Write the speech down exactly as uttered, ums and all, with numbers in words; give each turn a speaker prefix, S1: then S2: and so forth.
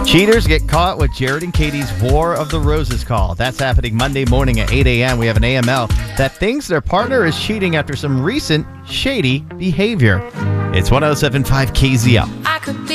S1: Cheaters get caught with Jared and Katie's War of the Roses call. That's happening Monday morning at eight a.m. We have an A M L that thinks their partner is cheating after some recent shady behavior. It's one oh seven point five K Z L.
S2: I could be